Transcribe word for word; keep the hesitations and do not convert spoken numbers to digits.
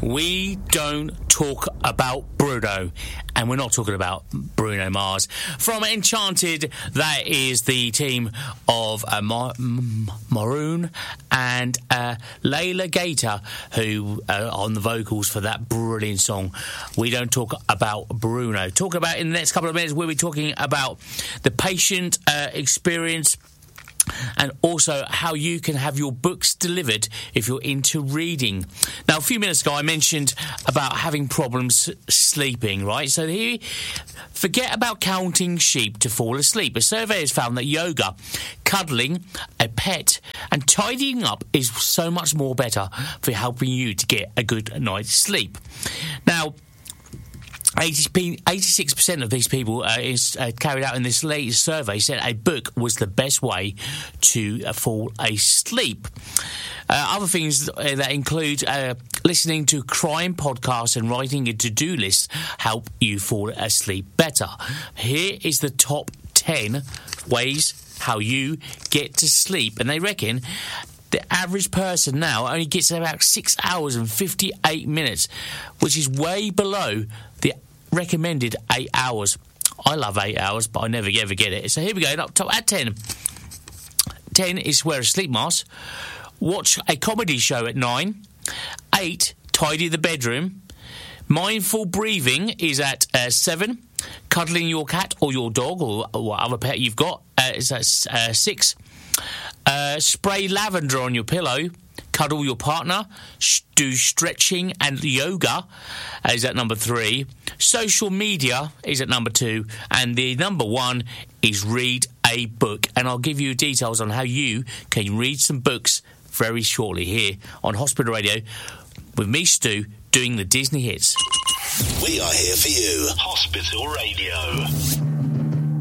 we don't talk about Bruno, and we're not talking about Bruno Mars. From Enchanted, that is the team of uh, Mar- Maroon and uh, Layla Gator, who are on the vocals for that brilliant song. We don't talk about Bruno. Talk about in the next couple of minutes, we'll be talking about the patient uh, experience, and also how you can have your books delivered if you're into reading. Now, a few minutes ago, I mentioned about having problems sleeping, right? So here, forget about counting sheep to fall asleep. A survey has found that yoga, cuddling a pet, and tidying up is so much more better for helping you to get a good night's sleep. Now, eighty-six percent of these people uh, is uh, carried out in this latest survey said a book was the best way to uh, fall asleep. Uh, other things that include uh, listening to crime podcasts and writing a to-do list help you fall asleep better. Here is the top ten ways how you get to sleep, and they reckon the average person now only gets about six hours and fifty-eight minutes, which is way below the recommended eight hours. I love eight hours, but I never ever get it. So here we go. Up top at ten. ten is wear a sleep mask. Watch a comedy show at nine. eight, tidy the bedroom. Mindful breathing is at uh, seven. Cuddling your cat or your dog or, or what other pet you've got uh, is at uh, six. Uh, spray lavender on your pillow. Cuddle your partner. Sh- do stretching and yoga is at number three. Social media is at number two. And the number one is read a book. And I'll give you details on how you can read some books very shortly here on Hospital Radio with me, Stu, doing the Disney hits. We are here for you. Hospital Radio.